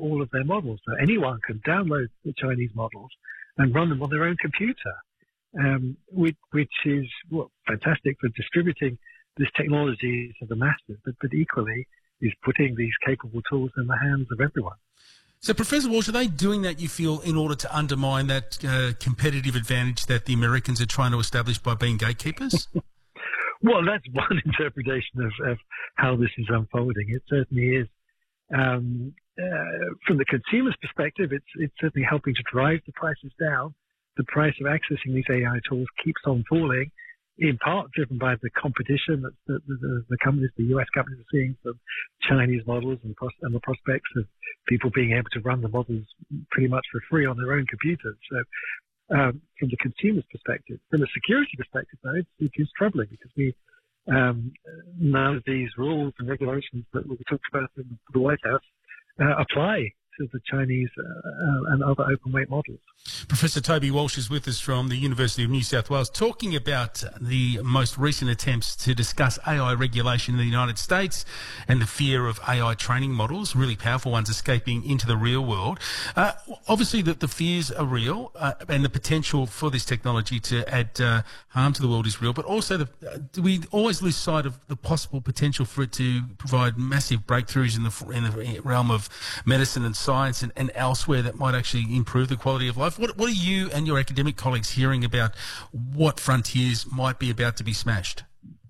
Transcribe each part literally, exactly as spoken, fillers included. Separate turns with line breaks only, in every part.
all of their models. So anyone can download the Chinese models and run them on their own computer, um, which, which is well, fantastic for distributing this technology to the masses, but, but equally is putting these capable tools in the hands of everyone.
So, Professor Walsh, are they doing that, you feel, in order to undermine that uh, competitive advantage that the Americans are trying to establish by being gatekeepers?
Well, that's one interpretation of, of how this is unfolding. It certainly is. Um, uh, from the consumer's perspective, it's, it's certainly helping to drive the prices down. The price of accessing these A I tools keeps on falling, in part driven by the competition that the, the, the companies, the U S companies are seeing from Chinese models and, pros- and the prospects of people being able to run the models pretty much for free on their own computers. So um, from the consumer's perspective, from a security perspective, though, it's, it is troubling because we um, none of these rules and regulations that we talked about in the White House uh, apply to the Chinese uh, and other open weight models.
Professor Toby Walsh is with us from the University of New South Wales, talking about the most recent attempts to discuss A I regulation in the United States and the fear of A I training models, really powerful ones, escaping into the real world. Uh, obviously, that the fears are real uh, and the potential for this technology to add uh, harm to the world is real, but also the, uh, do we always lose sight of the possible potential for it to provide massive breakthroughs in the, in the realm of medicine and science and, and elsewhere that might actually improve the quality of life? What, what are you and your academic colleagues hearing about what frontiers might be about to be smashed?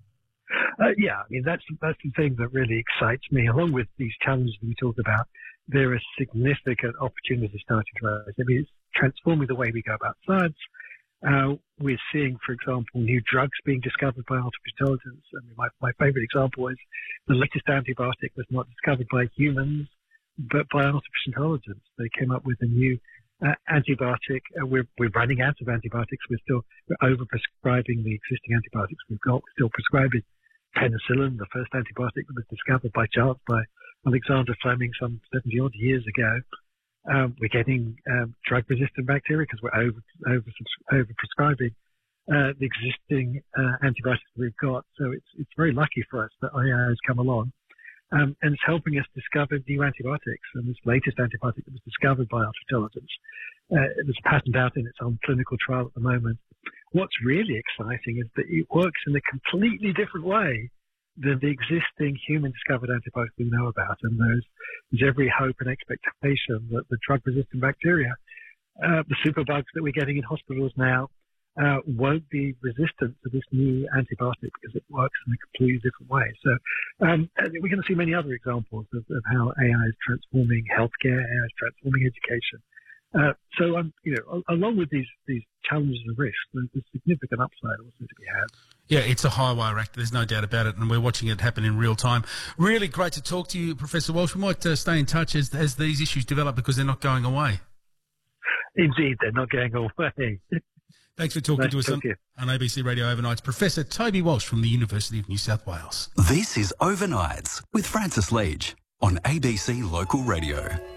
Uh, yeah, I mean, that's, that's the thing that really excites me. Along with these challenges we talked about, there are significant opportunities starting to rise. I mean, it's transforming the way we go about science. Uh, we're seeing, for example, new drugs being discovered by artificial intelligence. I mean, my, my favorite example is the latest antibiotic was not discovered by humans, but by artificial intelligence. They came up with a new uh, antibiotic. Uh, we're, we're running out of antibiotics. We're still we're over-prescribing the existing antibiotics we've got. We're still prescribing penicillin, the first antibiotic that was discovered by chance by Alexander Fleming some seventy-odd years ago. Um, we're getting um, drug-resistant bacteria because we're over, over, over-prescribing uh, the existing uh, antibiotics that we've got. So it's, it's very lucky for us that A I has come along. Um, and it's helping us discover new antibiotics. And this latest antibiotic that was discovered by artificial intelligence, uh, there's a patent out and it's on clinical trial at the moment. What's really exciting is that it works in a completely different way than the existing human-discovered antibiotics we know about. And there's, there's every hope and expectation that the drug-resistant bacteria, uh, the superbugs that we're getting in hospitals now, Uh, won't be resistant to this new antibiotic because it works in a completely different way. So um, we're going to see many other examples of, of how A I is transforming healthcare, A I is transforming education. Uh, so, um, you know, along with these these challenges and risks, there's a significant upside also to be had.
Yeah, it's a high wire act. There's no doubt about it, and we're watching it happen in real time. Really great to talk to you, Professor Walsh. We might uh, stay in touch as as these issues develop because they're not going away.
Indeed, they're not going away.
Thanks for talking
nice
to us
to
on,
you.
on A B C Radio Overnights. Professor Toby Walsh from the University of New South Wales.
This is Overnights with Francis Leach on A B C Local Radio.